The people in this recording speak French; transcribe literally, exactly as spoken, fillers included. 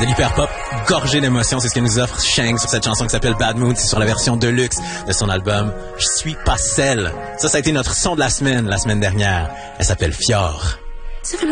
De l'hyper-pop gorgé d'émotions, c'est ce que nous offre Shang sur cette chanson qui s'appelle Bad Mood. C'est sur la version deluxe de son album Je suis pas celle. Ça, ça a été notre son de la semaine, la semaine dernière. Elle s'appelle Fior.